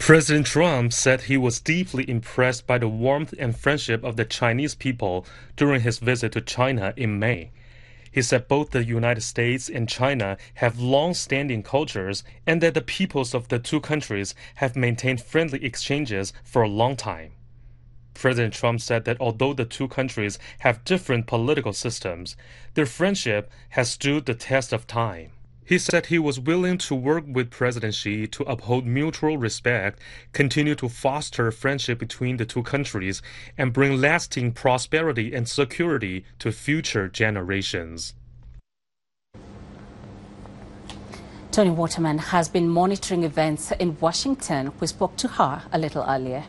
President Trump said he was deeply impressed by the warmth and friendship of the Chinese people during his visit to China in May. He said both the United States and China have long-standing cultures and that the peoples of the two countries have maintained friendly exchanges for a long time. President Trump said that although the two countries have different political systems, their friendship has stood the test of time. He said he was willing to work with President Xi to uphold mutual respect, continue to foster friendship between the two countries, and bring lasting prosperity and security to future generations. Tony Waterman has been monitoring events in Washington. We spoke to her a little earlier.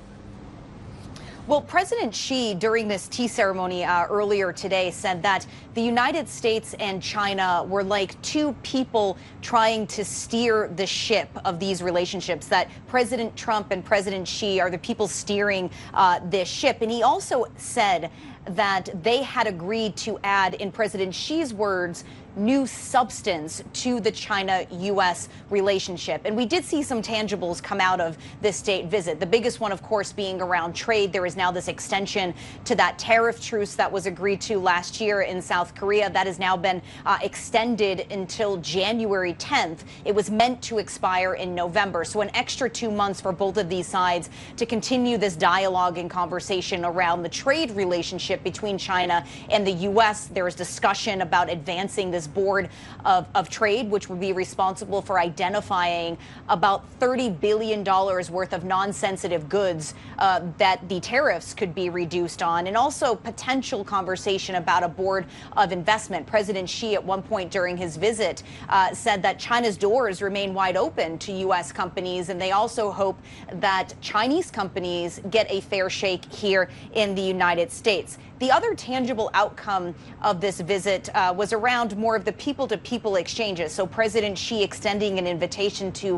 Well, President Xi, during this tea ceremony earlier today, said that the United States and China were like two people trying to steer the ship of these relationships, that President Trump and President Xi are the people steering this ship. And he also said that they had agreed to add, in President Xi's words, new substance to the China-U.S. relationship. And we did see some tangibles come out of this state visit. The biggest one, of course, being around trade. There is now this extension to that tariff truce that was agreed to last year in South Korea. That has now been extended until January 10th. It was meant to expire in November. So an extra 2 months for both of these sides to continue this dialogue and conversation around the trade relationship between China and the U.S. There is discussion about advancing this board of trade, which would be responsible for identifying about $30 billion worth of non-sensitive goods that the tariffs could be reduced on, and also potential conversation about a board of investment. President Xi, at one point during his visit, said that China's doors remain wide open to U.S. companies, and they also hope that Chinese companies get a fair shake here in the United States. The other tangible outcome of this visit was around more of the people-to-people exchanges. So President Xi extending an invitation to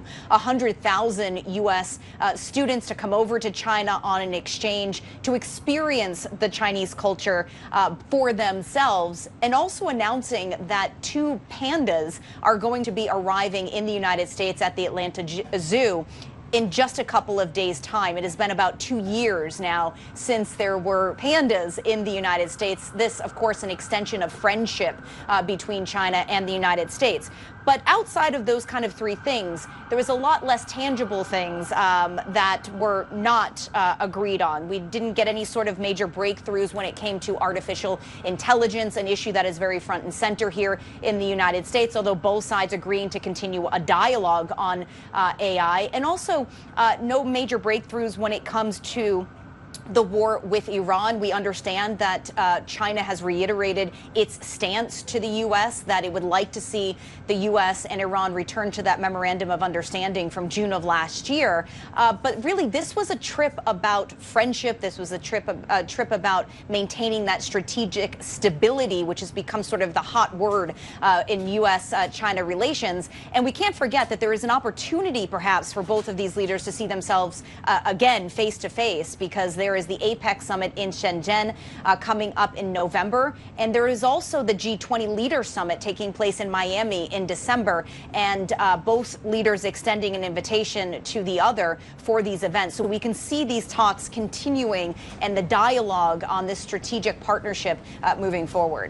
100,000 U.S. Students to come over to China on an exchange to experience the Chinese culture for themselves, and also announcing that 2 pandas are going to be arriving in the United States at the Atlanta Zoo in just a couple of days' time. It has been about 2 years now since there were pandas in the United States. This, of course, an extension of friendship between China and the United States. But outside of those kind of 3 things, there was a lot less tangible things that were not agreed on. We didn't get any sort of major breakthroughs when it came to artificial intelligence, an issue that is very front and center here in the United States, although both sides agreeing to continue a dialogue on AI. And also no major breakthroughs when it comes to the war with Iran. We understand that China has reiterated its stance to the U.S., that it would like to see the U.S. and Iran return to that memorandum of understanding from June of last year. But really, this was a trip about friendship. This was a trip about maintaining that strategic stability, which has become sort of the hot word in U.S.-China relations. And we can't forget that there is an opportunity, perhaps, for both of these leaders to see themselves again face-to-face, because there is the APEC summit in Shenzhen coming up in November, and there is also the G20 Leader Summit taking place in Miami in December, and both leaders extending an invitation to the other for these events. So we can see these talks continuing and the dialogue on this strategic partnership moving forward.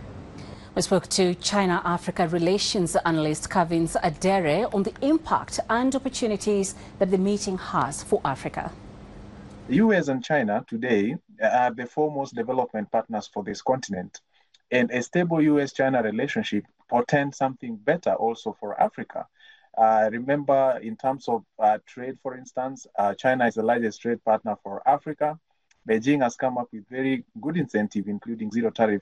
We spoke to China-Africa relations analyst Kavins Adere on the impact and opportunities that the meeting has for Africa. The US and China today are the foremost development partners for this continent, and a stable US-China relationship portends something better also for Africa. Remember, in terms of trade, for instance, China is the largest trade partner for Africa. Beijing has come up with very good incentive, including zero tariff,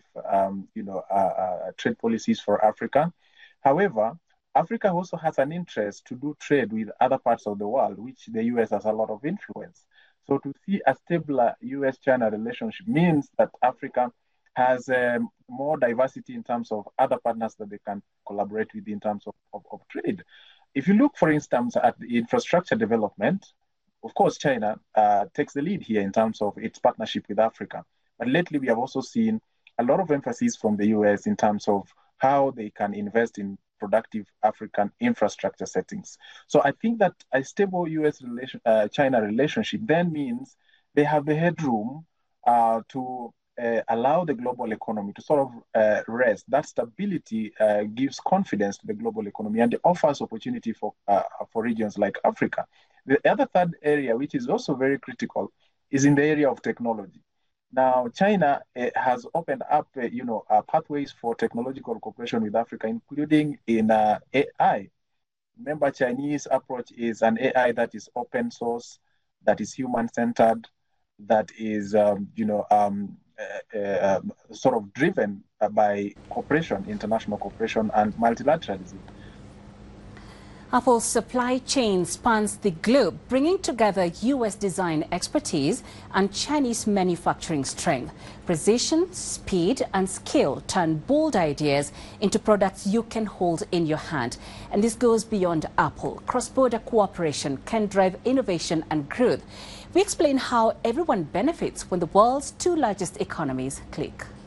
trade policies for Africa. However, Africa also has an interest to do trade with other parts of the world, which the US has a lot of influence. So to see a stable US-China relationship means that Africa has more diversity in terms of other partners that they can collaborate with in terms of trade. If you look, for instance, at the infrastructure development, of course, China takes the lead here in terms of its partnership with Africa. But lately, we have also seen a lot of emphasis from the US in terms of how they can invest in productive African infrastructure settings. So I think that a stable US-China relationship then means they have the headroom to allow the global economy to sort of rest. That stability gives confidence to the global economy and offers opportunity for regions like Africa. The other third area, which is also very critical, is in the area of technology. Now, China has opened up, pathways for technological cooperation with Africa, including in AI. Remember, Chinese approach is an AI that is open source, that is human-centered, that is, sort of driven by cooperation, international cooperation, and multilateralism. Apple's supply chain spans the globe, bringing together U.S. design expertise and Chinese manufacturing strength. Precision, speed, and skill turn bold ideas into products you can hold in your hand. And this goes beyond Apple. Cross-border cooperation can drive innovation and growth. We explain how everyone benefits when the world's two largest economies click.